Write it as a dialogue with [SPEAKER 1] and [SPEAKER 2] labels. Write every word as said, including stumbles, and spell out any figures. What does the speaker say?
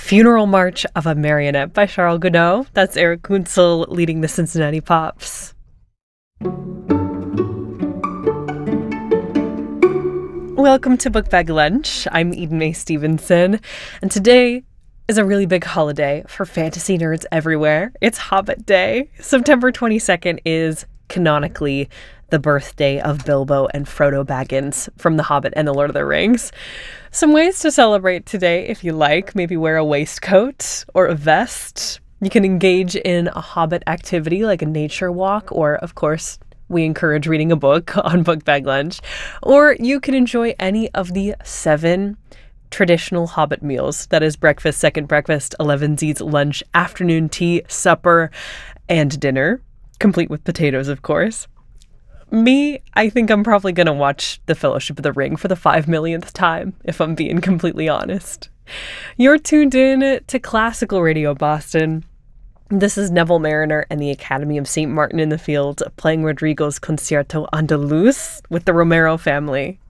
[SPEAKER 1] Funeral March of a Marionette by Charles Gounod. That's Eric Kunzel leading the Cincinnati Pops. Welcome to Book Bag Lunch. I'm Eden Mae Stevenson, and today is a really big holiday for fantasy nerds everywhere. It's Hobbit Day. September twenty-second is canonically the birthday of Bilbo and Frodo Baggins from The Hobbit and The Lord of the Rings. Some ways to celebrate today, if you like. Maybe wear a waistcoat or a vest. You can engage in a Hobbit activity like a nature walk, or, of course, we encourage reading a book on Book Bag Lunch. Or you can enjoy any of the seven traditional Hobbit meals. That is breakfast, second breakfast, elevensies, lunch, afternoon tea, supper, and dinner. Complete with potatoes, of course. Me, I think I'm probably going to watch The Fellowship of the Ring for the five millionth time, if I'm being completely honest. You're tuned in to Classical Radio Boston. This is Neville Mariner and the Academy of Saint Martin in the Fields playing Rodrigo's Concierto Andaluz with the Romero family.